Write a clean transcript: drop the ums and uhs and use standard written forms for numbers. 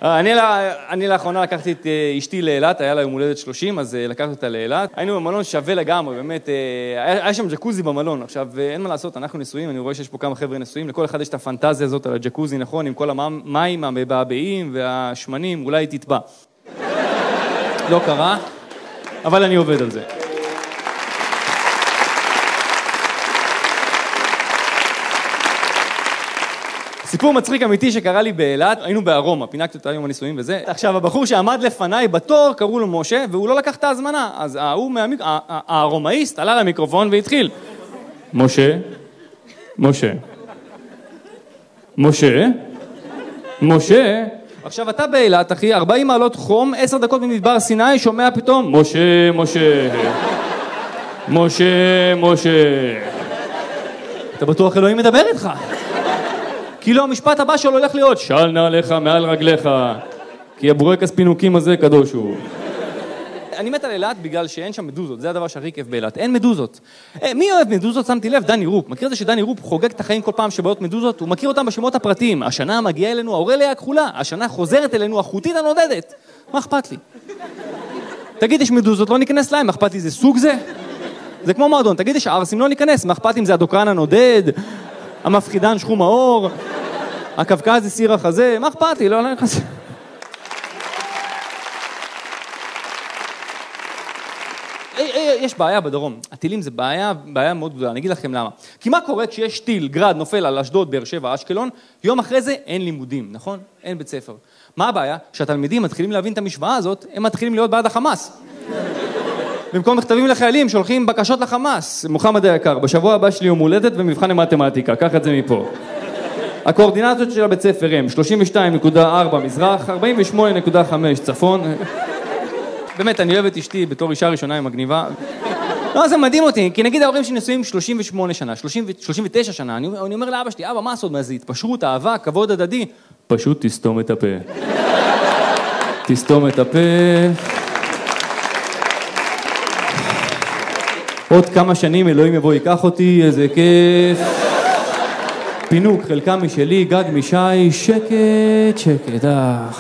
אני לאחרונה לקחתי את אשתי לאילת, היה לה יום הולדת 30, אז לקחתי אותה לאילת. היינו במלון שווה לגמרי, באמת, היה שם ג'קוזי במלון. עכשיו, אין מה לעשות, אנחנו נשואים, אני רואה שיש פה כמה חבר'ה נשואים, לכל אחד יש את הפנטזיה הזאת על הג'קוזי, נכון, עם כל המים המבעבעים והשמנים, אולי היא תטבע. לא קרה, אבל אני עובד על זה. סיפור מצחיק אמיתי שקרה לי באילת, היינו בארומה, פינקתי אותה יום הנישואים וזה. עכשיו, הבחור שעמד לפניי בתור, קראו לו משה, והוא לא לקח את ההזמנה. אז הארומאיסט עלה למיקרופון והתחיל. משה, משה, משה, משה. עכשיו, אתה באילת, אחי, 40 מעלות חום, 10 דקות ממדבר סיני, שומע פתאום, משה, משה, משה, משה. אתה בטוח אלוהים מדבר איתך. כאילו המשפט הבא שלו הולך להיות, של נעליך מעל רגליך, כי הבורקס פינוקים הזה קדוש הוא. אני מת על אילת בגלל שאין שם מדוזות, זה הדבר שהכי כיף באילת, אין מדוזות. מי אוהב מדוזות? שמתי לב, דני רופ. מכיר את זה שדני רופ חוגג את החיים כל פעם שבאות מדוזות? הוא מכיר אותם בשמות הפרטיים. השנה מגיעה אלינו האורליה הכחולה, השנה חוזרת אלינו החוטית הנודדת. מה אכפת לי? תגיד, יש מדוזות, לא ניכנס להם, מה אכפת לי, זה סוג זה? זה כמו מועדון, תגיד, יש ערסים, לא ניכנס, מה אכפת לי אם זה הדוקרן הנודד, המפחידן שחום האור, הקווקזי סיר החזה, מה אכפת לי? לא נכנס. יש בעיה בדרום. הטילים זה בעיה מאוד גדולה. אני אגיד לכם למה. כי מה קורה כשיש טיל, גרד, נופל על אשדוד, באר שבע, אשקלון, יום אחרי זה אין לימודים, נכון? אין בית ספר. מה הבעיה? שהתלמידים מתחילים להבין את המשוואה הזאת, הם מתחילים להיות בעד החמאס. במקום מכתבים לחיילים, שולחים בקשות לחמאס. מוחמד היקר, בשבוע הבא שלי יום הולדת ומבחן למתמטיקה, קח את זה מפה. הקואורדינטות של הבית ספר הם 32.4 מזרח, 48.5 צפון. באמת, אני אוהב את אשתי בתור אישה ראשונה עם מגניבה. לא, זה מדהים אותי, כי נגיד ההורים שנשואים 38 שנה, 39 שנה, אני אומר לאבא שלי, אבא, מה הסוד מה זה? התפשרות, אהבה, כבוד הדדי. פשוט תסתום את הפה. תסתום את הפה. עוד כמה שנים אלוהים יבוא ייקח אותי, איזה כיף. פינוק, חלקה משלי, גג משי, שקט, שקט,